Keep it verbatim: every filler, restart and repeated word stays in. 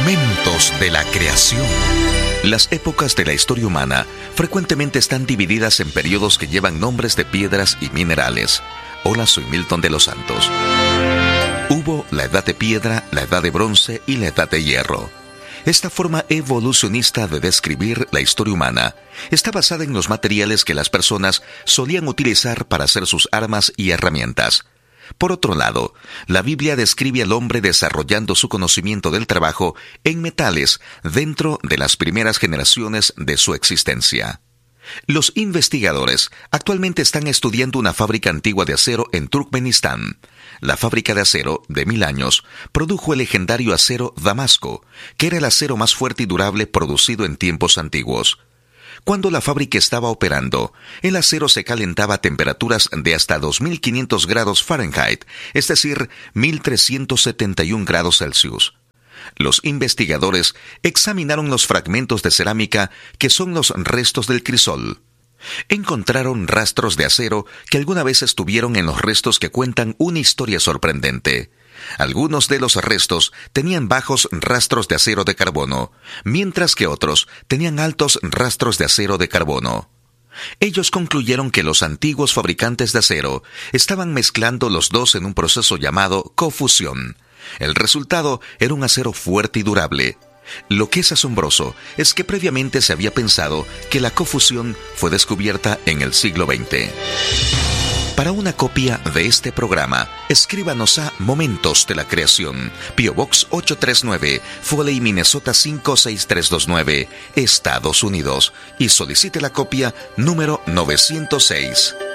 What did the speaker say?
Momentos de la creación. Las épocas de la historia humana frecuentemente están divididas en periodos que llevan nombres de piedras y minerales. Hola, soy Milton de los Santos. Hubo la edad de piedra, la edad de bronce y la edad de hierro. Esta forma evolucionista de describir la historia humana está basada en los materiales que las personas solían utilizar para hacer sus armas y herramientas. Por otro lado, la Biblia describe al hombre desarrollando su conocimiento del trabajo en metales dentro de las primeras generaciones de su existencia. Los investigadores actualmente están estudiando una fábrica antigua de acero en Turkmenistán. La fábrica de acero, de mil años, produjo el legendario acero Damasco, que era el acero más fuerte y durable producido en tiempos antiguos. Cuando la fábrica estaba operando, el acero se calentaba a temperaturas de hasta dos mil quinientos grados Fahrenheit, es decir, mil trescientos setenta y un grados Celsius. Los investigadores examinaron los fragmentos de cerámica que son los restos del crisol. Encontraron rastros de acero que alguna vez estuvieron en los restos que cuentan una historia sorprendente. Algunos de los restos tenían bajos rastros de acero de carbono, mientras que otros tenían altos rastros de acero de carbono. Ellos concluyeron que los antiguos fabricantes de acero estaban mezclando los dos en un proceso llamado cofusión. El resultado era un acero fuerte y durable. Lo que es asombroso es que previamente se había pensado que la cofusión fue descubierta en el siglo veinte. Para una copia de este programa, escríbanos a Momentos de la Creación, P O Box ocho tres nueve, Foley, Minnesota cinco seis tres dos nueve, Estados Unidos, y solicite la copia número novecientos seis.